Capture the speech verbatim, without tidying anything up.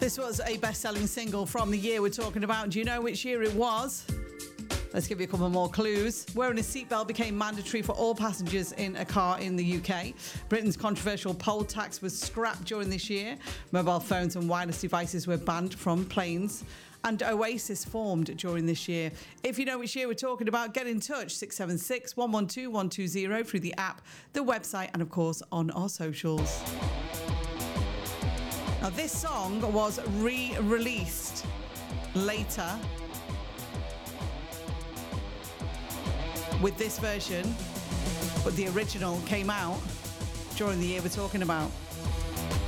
This was a best-selling single from the year we're talking about. Do you know which year it was? Let's give you a couple more clues. Wearing a seatbelt became mandatory for all passengers in a car in the U K. Britain's controversial poll tax was scrapped during this year. Mobile phones and wireless devices were banned from planes. And Oasis formed during this year. If you know which year we're talking about, get in touch. six seven six, one one two, one two zero through the app, the website, and of course on our socials. Now this song was re-released later with this version, but the original came out during the year we're talking about.